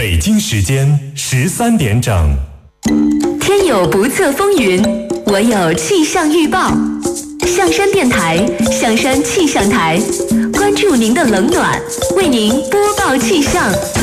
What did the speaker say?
北京时间13点整。 天有不测风云，我有气象预报。象山电台，象山气象台，关注您的冷暖，为您播报气象。